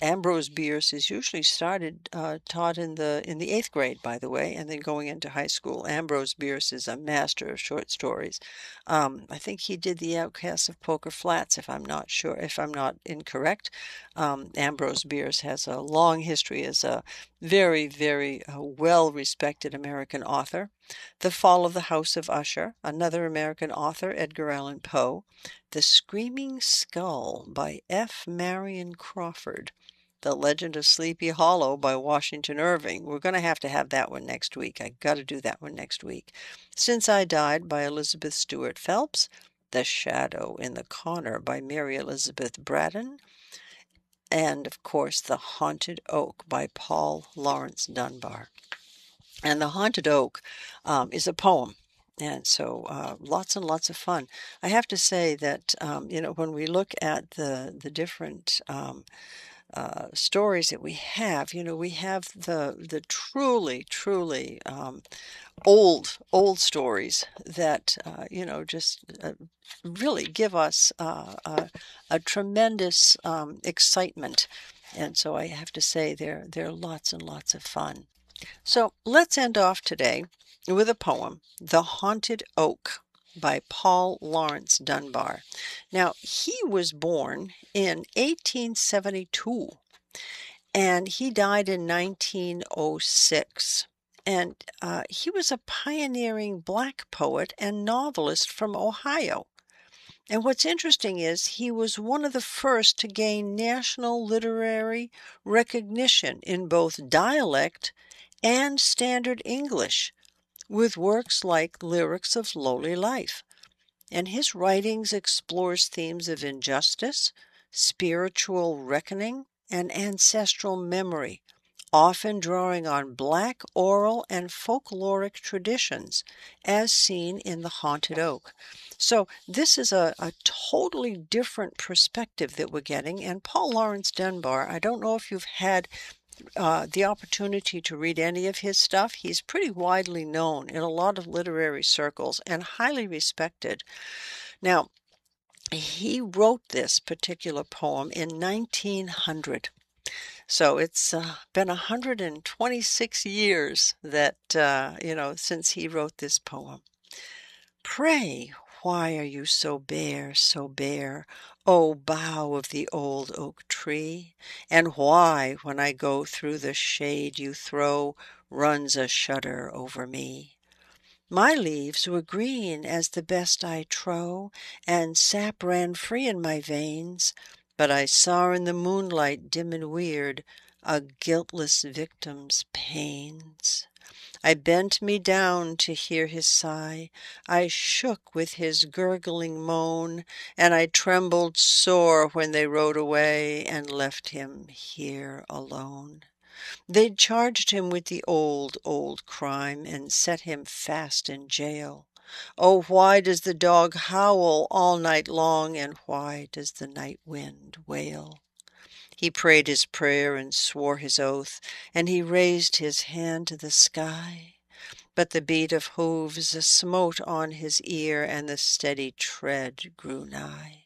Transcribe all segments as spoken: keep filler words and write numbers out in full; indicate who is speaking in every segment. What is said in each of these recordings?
Speaker 1: Ambrose Bierce is usually started uh, taught in the in the eighth grade, by the way, and then going into high school. Ambrose Bierce is a master of short stories. Um, I think he did The Outcasts of Poker Flats, if I'm not sure, if I'm not incorrect. Um, Ambrose Bierce has a long history as a very, very uh, well-respected American author. The Fall of the House of Usher, another American author, Edgar Allan Poe. The Screaming Skull by F. Marion Crawford. The Legend of Sleepy Hollow by Washington Irving. We're going to have to have that one next week. I got to do that one next week. Since I Died by Elizabeth Stuart Phelps. The Shadow in the Corner by Mary Elizabeth Braddon. And, of course, The Haunted Oak by Paul Laurence Dunbar. And The Haunted Oak um, is a poem. And so uh, lots and lots of fun. I have to say that, um, you know, when we look at the, the different um, uh, stories that we have, you know, we have the, the truly, truly um, old, old stories that, uh, you know, just uh, really give us uh, a, a tremendous um, excitement. And so I have to say they're, they're lots and lots of fun. So let's end off today with a poem, The Haunted Oak by Paul Laurence Dunbar. Now, he was born in eighteen seventy-two and he died in nineteen oh six. And uh, he was a pioneering black poet and novelist from Ohio. And what's interesting is he was one of the first to gain national literary recognition in both dialect and standard English, with works like Lyrics of Lowly Life. And his writings explores themes of injustice, spiritual reckoning, and ancestral memory, often drawing on black oral and folkloric traditions, as seen in The Haunted Oak. So this is a, a totally different perspective that we're getting. And Paul Laurence Dunbar, I don't know if you've had uh, the opportunity to read any of his stuff. He's pretty widely known in a lot of literary circles and highly respected. Now, he wrote this particular poem in nineteen hundred. So it's uh, been one hundred twenty-six years that, uh, you know, since he wrote this poem. Pray, why are you so bare, so bare, O bough of the old oak tree? And why, when I go through the shade you throw, runs a shudder over me? My leaves were green as the best I trow, and sap ran free in my veins, but I saw in the moonlight dim and weird a guiltless victim's pains. I bent me down to hear his sigh, I shook with his gurgling moan, and I trembled sore when they rode away and left him here alone. They'd charged him with the old, old crime and set him fast in jail. Oh, why does the dog howl all night long, and why does the night wind wail? He prayed his prayer and swore his oath, and he raised his hand to the sky. But the beat of hooves smote on his ear, and the steady tread grew nigh.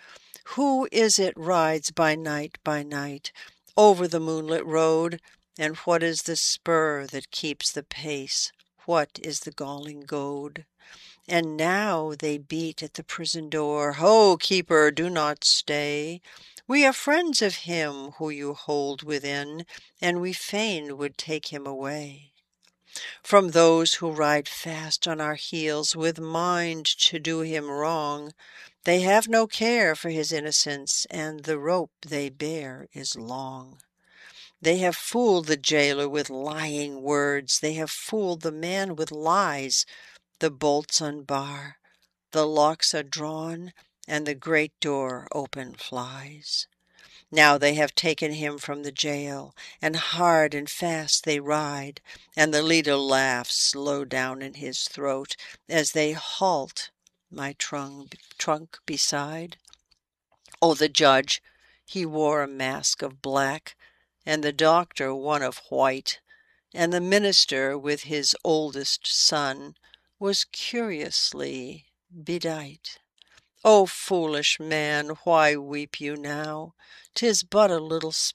Speaker 1: Who is it rides by night, by night, over the moonlit road? And what is the spur that keeps the pace? What is the galling goad? And now they beat at the prison door. Ho, keeper, do not stay. We are friends of him who you hold within, and we fain would take him away. From those who ride fast on our heels with mind to do him wrong, they have no care for his innocence, and the rope they bear is long. They have fooled the jailer with lying words, they have fooled the man with lies. The bolts unbar, the locks are drawn, and the great door open flies. Now they have taken him from the jail, and hard and fast they ride, and the leader laughs low down in his throat as they halt my trunk, trunk beside. Oh, the judge, he wore a mask of black, and the doctor one of white, and the minister with his oldest son was curiously bedight. O foolish man, why weep you now? 'Tis but a little